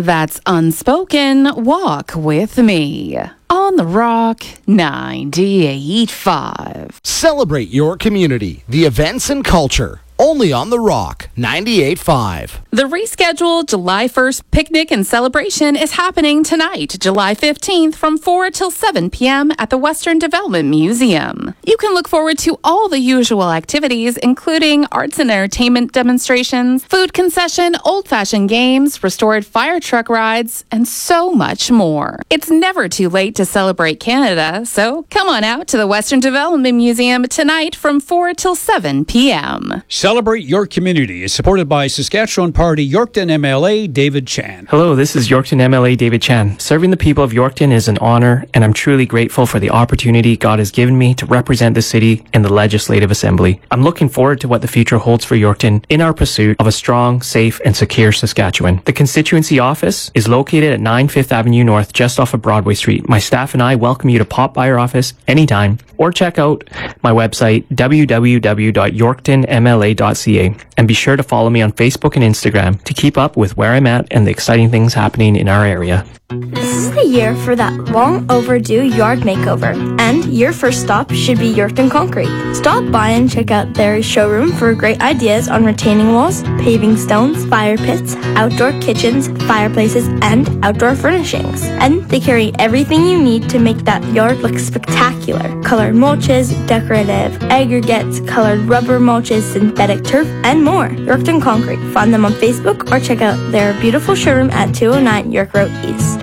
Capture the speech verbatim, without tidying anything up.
That's Unspoken Walk With Me on the Rock ninety-eight point five. Celebrate your community, the events and culture. Only on The Rock ninety-eight point five. The rescheduled July first picnic and celebration is happening tonight, July fifteenth, from four till seven p.m. at the Western Development Museum. You can look forward to all the usual activities, including arts and entertainment demonstrations, food concession, old-fashioned games, restored fire truck rides, and so much more. It's never too late to celebrate Canada, so come on out to the Western Development Museum tonight from four till seven p.m. Celebrate Your Community is supported by Saskatchewan Party Yorkton M L A David Chan. Hello, this is Yorkton M L A David Chan. Serving the people of Yorkton is an honor, and I'm truly grateful for the opportunity God has given me to represent the city in the Legislative Assembly. I'm looking forward to what the future holds for Yorkton in our pursuit of a strong, safe, and secure Saskatchewan. The constituency office is located at nine Fifth Avenue North, just off of Broadway Street. My staff and I welcome you to pop by our office anytime, or check out my website, w w w dot yorkton m l a dot c a, and be sure to follow me on Facebook and Instagram to keep up with where I'm at and the exciting things happening in our area. This is the year for that long overdue yard makeover, and your first stop should be Yorkton Concrete. Stop by and check out their showroom for great ideas on retaining walls, paving stones, fire pits, outdoor kitchens, fireplaces, and outdoor furnishings. And they carry everything you need to make that yard look spectacular. Colored mulches, decorative aggregates, colored rubber mulches, synthetic turf, and more. Yorkton Concrete. Find them on Facebook or check out their beautiful showroom at two oh nine York Road East.